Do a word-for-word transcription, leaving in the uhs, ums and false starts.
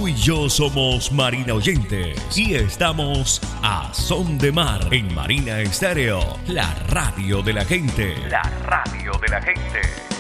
Tú y yo somos Marina Oyentes y estamos a Son de Mar en Marina Estéreo, la radio de la gente. La radio de la gente.